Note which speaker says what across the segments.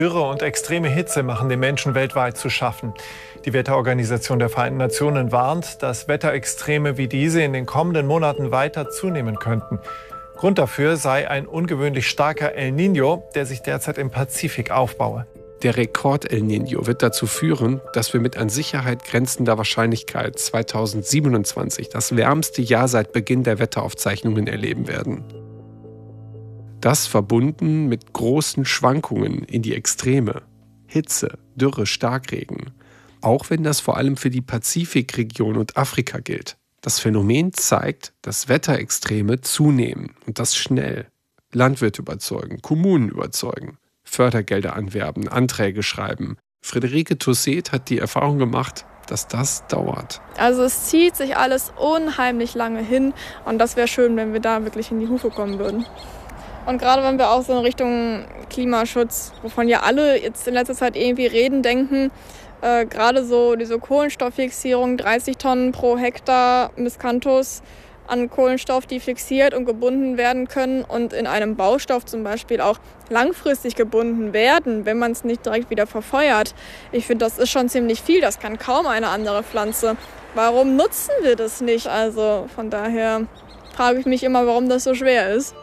Speaker 1: Dürre und extreme Hitze machen den Menschen weltweit zu schaffen. Die Wetterorganisation der Vereinten Nationen warnt, dass Wetterextreme wie diese in den kommenden Monaten weiter zunehmen könnten. Grund dafür sei ein ungewöhnlich starker El Niño, der sich derzeit im Pazifik aufbaue.
Speaker 2: Der Rekord El Niño wird dazu führen, dass wir mit an Sicherheit grenzender Wahrscheinlichkeit 2027 das wärmste Jahr seit Beginn der Wetteraufzeichnungen erleben werden. Das verbunden mit großen Schwankungen in die Extreme. Hitze, Dürre, Starkregen. Auch wenn das vor allem für die Pazifikregion und Afrika gilt. Das Phänomen zeigt, dass Wetterextreme zunehmen und das schnell. Landwirte überzeugen, Kommunen überzeugen, Fördergelder anwerben, Anträge schreiben. Friederike Toussaint hat die Erfahrung gemacht, dass das dauert.
Speaker 3: Also es zieht sich alles unheimlich lange hin und das wäre schön, wenn wir da wirklich in die Hufe kommen würden. Und gerade wenn wir auch so in Richtung Klimaschutz, wovon ja alle jetzt in letzter Zeit irgendwie reden, denken, gerade so diese Kohlenstofffixierung, 30 Tonnen pro Hektar Miscanthus an Kohlenstoff, die fixiert und gebunden werden können und in einem Baustoff zum Beispiel auch langfristig gebunden werden, wenn man es nicht direkt wieder verfeuert. Ich finde, das ist schon ziemlich viel, das kann kaum eine andere Pflanze. Warum nutzen wir das nicht? Also von daher frage ich mich immer, warum das so schwer ist.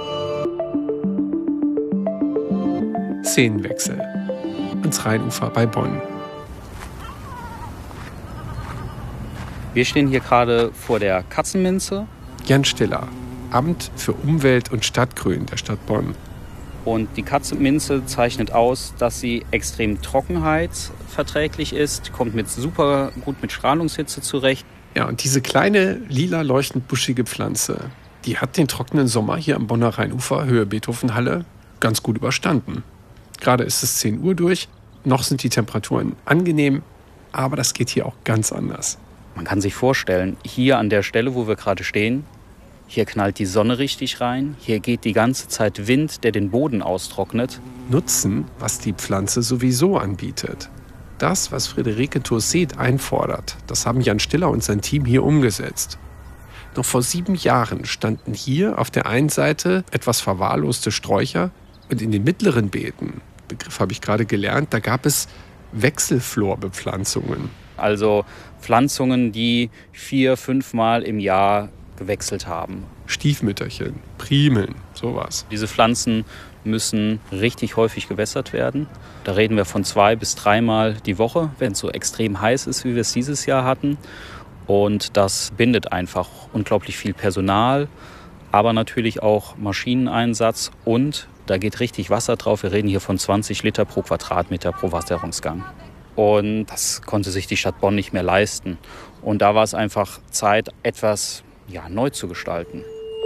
Speaker 2: Szenenwechsel ans Rheinufer bei Bonn.
Speaker 4: Wir stehen hier gerade vor der Katzenminze.
Speaker 2: Jan Stiller, Amt für Umwelt und Stadtgrün der Stadt Bonn.
Speaker 4: Und die Katzenminze zeichnet aus, dass sie extrem trockenheitsverträglich ist, kommt super gut mit Strahlungshitze zurecht.
Speaker 2: Ja, und diese kleine, lila leuchtend buschige Pflanze, die hat den trockenen Sommer hier am Bonner Rheinufer, Höhe Beethovenhalle, ganz gut überstanden. Gerade ist es 10 Uhr durch, noch sind die Temperaturen angenehm, aber das geht hier auch ganz anders.
Speaker 4: Man kann sich vorstellen, hier an der Stelle, wo wir gerade stehen, hier knallt die Sonne richtig rein, hier geht die ganze Zeit Wind, der den Boden austrocknet.
Speaker 2: Nutzen, was die Pflanze sowieso anbietet. Das, was Friederike Toussaint einfordert, das haben Jan Stiller und sein Team hier umgesetzt. Noch vor 7 Jahren standen hier auf der einen Seite etwas verwahrloste Sträucher und in den mittleren Beeten, Begriff habe ich gerade gelernt, da gab es Wechselflorbepflanzungen.
Speaker 4: Also Pflanzungen, die 4-5 Mal im Jahr gewechselt haben.
Speaker 2: Stiefmütterchen, Primeln, sowas.
Speaker 4: Diese Pflanzen müssen richtig häufig gewässert werden. Da reden wir von 2 bis 3 Mal die Woche, wenn es so extrem heiß ist, wie wir es dieses Jahr hatten. Und das bindet einfach unglaublich viel Personal, aber natürlich auch Maschineneinsatz und da geht richtig Wasser drauf. Wir reden hier von 20 Liter pro Quadratmeter pro Wasserungsgang. Und das konnte sich die Stadt Bonn nicht mehr leisten. Und da war es einfach Zeit, etwas neu zu gestalten.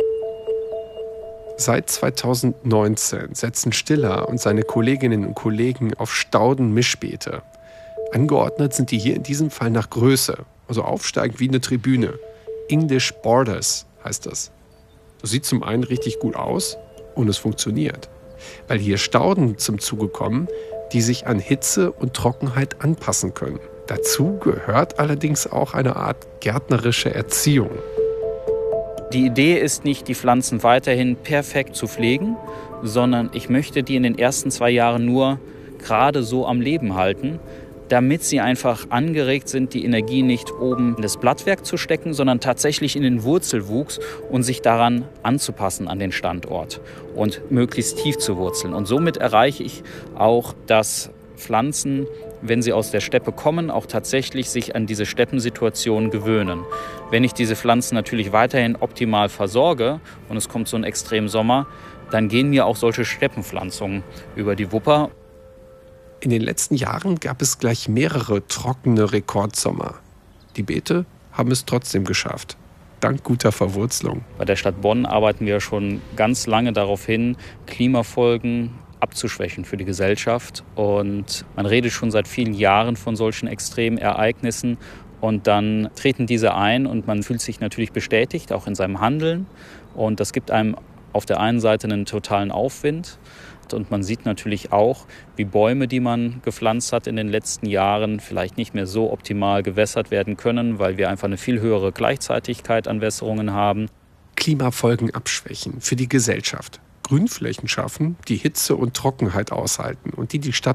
Speaker 2: Seit 2019 setzen Stiller und seine Kolleginnen und Kollegen auf Staudenmischbeete. Angeordnet sind die hier in diesem Fall nach Größe, also aufsteigend wie eine Tribüne. English Borders heißt das. Das sieht zum einen richtig gut aus und es funktioniert. Weil hier Stauden zum Zuge kommen, die sich an Hitze und Trockenheit anpassen können. Dazu gehört allerdings auch eine Art gärtnerische Erziehung.
Speaker 4: Die Idee ist nicht, die Pflanzen weiterhin perfekt zu pflegen, sondern ich möchte die in den ersten 2 Jahren nur gerade so am Leben halten, damit sie einfach angeregt sind, die Energie nicht oben in das Blattwerk zu stecken, sondern tatsächlich in den Wurzelwuchs und sich daran anzupassen an den Standort und möglichst tief zu wurzeln. Und somit erreiche ich auch, dass Pflanzen, wenn sie aus der Steppe kommen, auch tatsächlich sich an diese Steppensituation gewöhnen. Wenn ich diese Pflanzen natürlich weiterhin optimal versorge und es kommt so ein Extremsommer, dann gehen mir auch solche Steppenpflanzungen über die Wupper.
Speaker 2: In den letzten Jahren gab es gleich mehrere trockene Rekordsommer. Die Beete haben es trotzdem geschafft, dank guter Verwurzelung.
Speaker 4: Bei der Stadt Bonn arbeiten wir schon ganz lange darauf hin, Klimafolgen abzuschwächen für die Gesellschaft. Und man redet schon seit vielen Jahren von solchen Extremereignissen. Und dann treten diese ein und man fühlt sich natürlich bestätigt, auch in seinem Handeln. Und das gibt einem auf der einen Seite einen totalen Aufwind. Und man sieht natürlich auch, wie Bäume, die man gepflanzt hat in den letzten Jahren, vielleicht nicht mehr so optimal gewässert werden können, weil wir einfach eine viel höhere Gleichzeitigkeit an Wässerungen haben.
Speaker 2: Klimafolgen abschwächen für die Gesellschaft. Grünflächen schaffen, die Hitze und Trockenheit aushalten und die Stadt